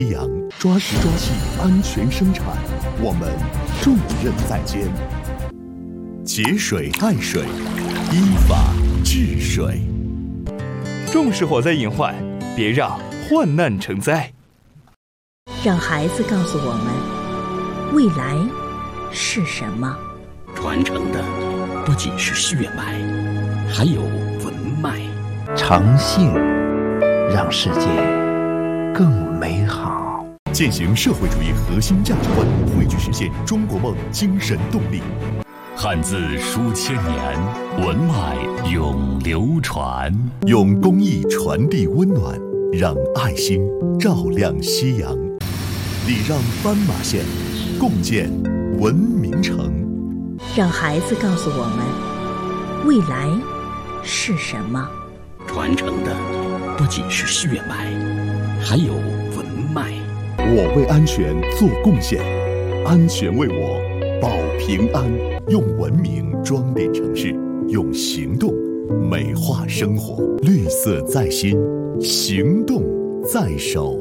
阳抓实抓细，安全生产，我们重任在肩。节水爱水，依法治水。 重视火灾隐患，别让患难成灾。 让孩子告诉我们，未来是什么？ 传承的不仅是血脉，还有文脉。 诚信让世界更美好。 践行社会主义核心价值观，汇聚实现中国梦精神动力。 汉字书千年，文脉永流传。 用公益传递温暖，让爱心照亮夕阳。礼让斑马线，共建文明城。 让孩子告诉我们，未来是什么？ 传承的不仅是血脉，还有文脉。 我为安全做贡献，安全为我保平安。用文明装点城市，用行动美化生活。绿色在心，行动在手。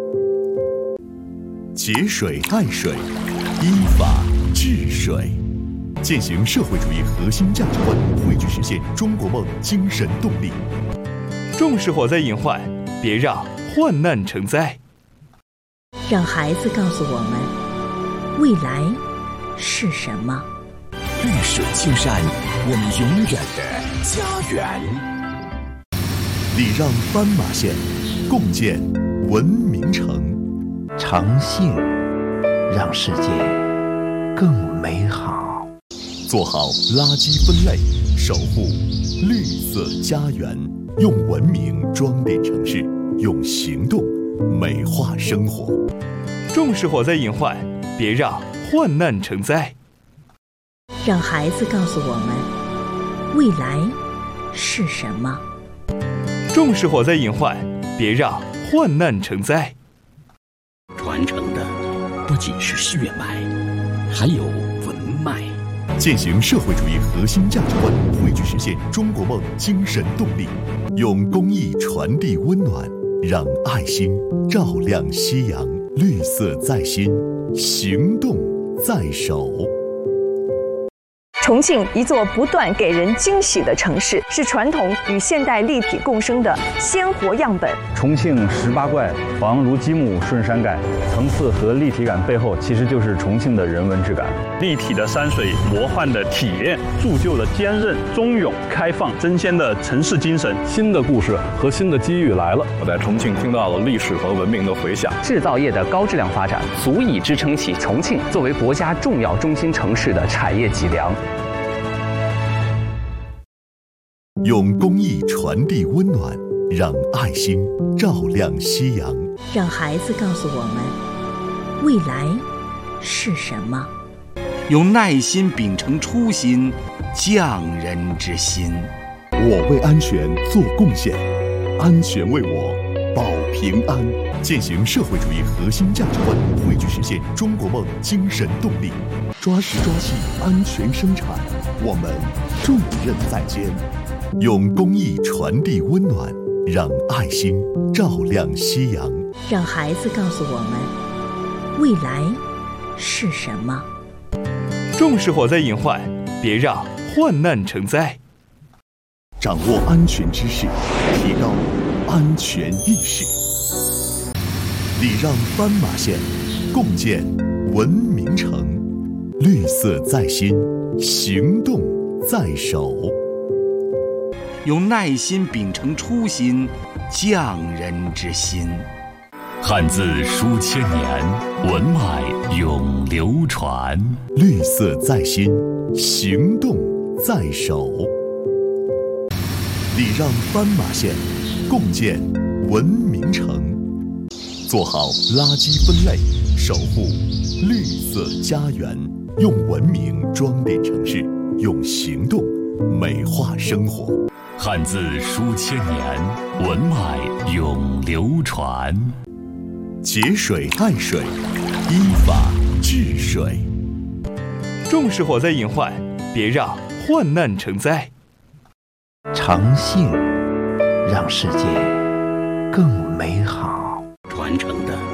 节水爱水，依法治水。践行社会主义核心价值观，汇聚实现中国梦精神动力。 重视火灾隐患，别让患难成灾。 让孩子告诉我们，未来是什么？ 绿水青山，我们永远的家园。 礼让斑马线，共建文明城。 诚信让世界更美好。 做好垃圾分类，守护绿色家园。用文明装点城市，用行动美化生活。 重视火灾隐患，别让患难成灾。 让孩子告诉我们，未来是什么？ 重视火灾隐患，别让患难成灾。 传承的不仅是血脉，还有文脉。 践行社会主义核心价值观，汇聚实现中国梦精神动力。用公益传递温暖，让爱心照亮夕阳。绿色在心，行动在手。 重庆，一座不断给人惊喜的城市，是传统与现代立体共生的鲜活样本。 重庆18怪，房如积木顺山改，层次和立体感背后，其实就是重庆的人文质感。 立体的山水，魔幻的体验，铸就了坚韧、忠勇、开放、真鲜的城市精神。 新的故事和新的机遇来了。 我在重庆听到了历史和文明的回响。 制造业的高质量发展，足以支撑起重庆作为国家重要中心城市的产业脊梁。 用公益传递温暖，让爱心照亮夕阳。 让孩子告诉我们，未来是什么？ 用耐心秉承初心，匠人之心。 我为安全做贡献，安全为我保平安。践行社会主义核心价值观，汇聚实现中国梦精神动力。抓实抓细，安全生产，我们重任在肩。用公益传递温暖，让爱心照亮夕阳。 让孩子告诉我们，未来是什么？ 重视火灾隐患，别让患难成灾。 掌握安全知识，提高安全意识。礼让斑马线，共建文明城。绿色在心，行动在手。 用耐心秉承初心，匠人之心。 汉字书千年，文脉永流传。 绿色在心，行动在手。礼让斑马线，共建文明城。做好垃圾分类，守护绿色家园。用文明装点城市，用行动美化生活。 汉字书千年，文脉永流传。 节水爱水，依法治水。 重视火灾隐患，别让患难成灾。 诚信让世界更美好。 传承的